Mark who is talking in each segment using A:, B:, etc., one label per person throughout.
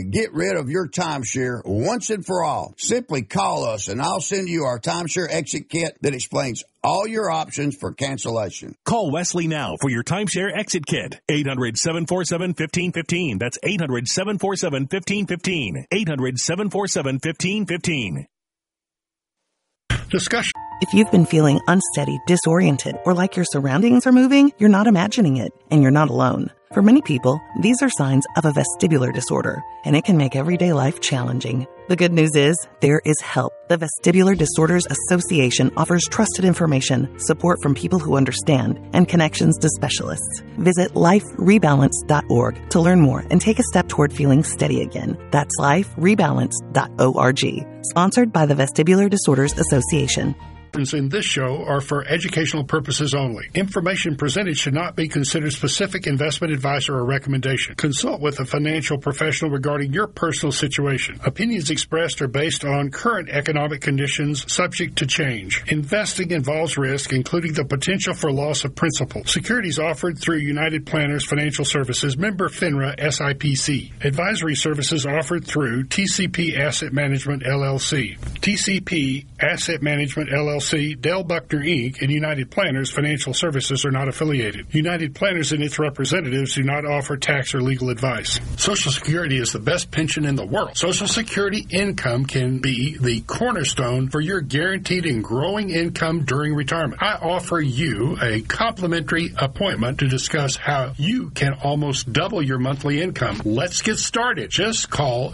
A: get rid of your timeshare once and for all. Simply call us and I'll send you our timeshare exit kit that explains all your options for cancellation.
B: Call Wesley now for your timeshare exit kit. 800-747-1515. That's 800-747-1515. 800-747-1515.
C: Discussion.
D: If you've been feeling unsteady, disoriented, or like your surroundings are moving, you're not imagining it, and you're not alone. For many people, these are signs of a vestibular disorder, and it can make everyday life challenging. The good news is, there is help. The Vestibular Disorders Association offers trusted information, support from people who understand, and connections to specialists. Visit liferebalance.org to learn more and take a step toward feeling steady again. That's liferebalance.org. Sponsored by the Vestibular Disorders Association.
C: In this show are for educational purposes only. Information presented should not be considered specific investment advice or a recommendation. Consult with a financial professional regarding your personal situation. Opinions expressed are based on current economic conditions, subject to change. Investing involves risk, including the potential for loss of principal. Securities offered through United Planners Financial Services, member FINRA SIPC. Advisory services offered through TCP Asset Management LLC. TCP Asset Management LLC, Dale Buckner, Inc., and United Planners Financial Services are not affiliated. United Planners and its representatives do not offer tax or legal advice. Social Security is the best pension in the world. Social Security income can be the cornerstone for your guaranteed and growing income during retirement. I offer you a complimentary appointment to discuss how you can almost double your monthly income. Let's get started. Just call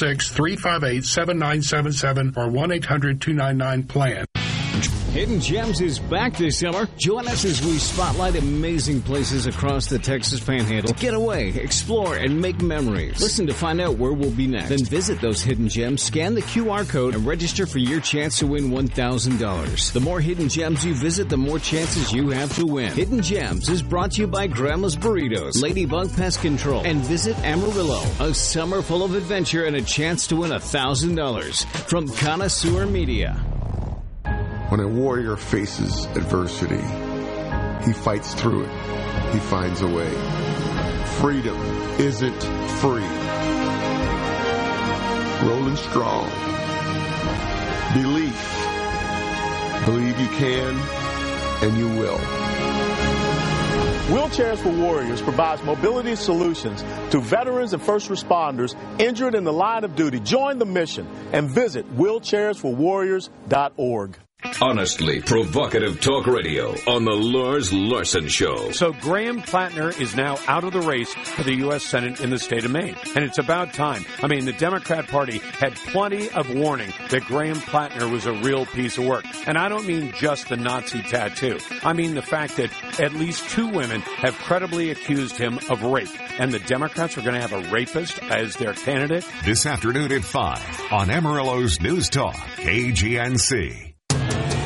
C: 806-358-7977 or 1-800-299-PLAN.
E: Hidden Gems is back this summer. Join us as we spotlight amazing places across the Texas Panhandle. Get away, explore, and make memories. Listen to find out where we'll be next. Then visit those hidden gems, scan the QR code, and register for your chance to win $1,000. The more hidden gems you visit, the more chances you have to win. Hidden Gems is brought to you by Grandma's Burritos, Ladybug Pest Control, and Visit Amarillo. A summer full of adventure and a chance to win $1,000 from Connoisseur Media.
F: When a warrior faces adversity, he fights through it. He finds a way. Freedom isn't free. Rolling strong. Belief. Believe you can, and you will.
G: Wheelchairs for Warriors provides mobility solutions to veterans and first responders injured in the line of duty. Join the mission and visit wheelchairsforwarriors.org.
H: Honestly provocative talk radio on the Lars Larson Show.
I: So Graham Plattner is now out of the race for the U.S. Senate in the state of Maine. And it's about time. I mean, the Democrat Party had plenty of warning that Graham Plattner was a real piece of work. And I don't mean just the Nazi tattoo. I mean the fact that at least 2 women have credibly accused him of rape. And the Democrats are going to have a rapist as their candidate.
J: This afternoon at 5 on Amarillo's News Talk, KGNC.